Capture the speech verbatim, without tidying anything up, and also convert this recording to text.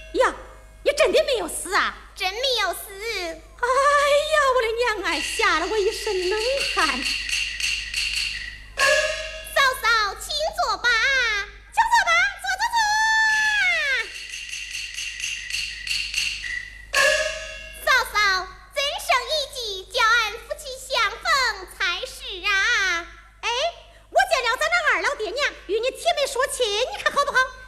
呀，你真的没有死啊？ 真没有死。 哎呀，我的娘哎，吓了我一身冷汗。 嫂嫂，请坐吧， 请坐吧，坐坐坐。 嫂嫂，怎生一计叫俺夫妻相逢才是啊？ 哎，我见了咱那二老爹娘与你提媒说亲，你看好不好？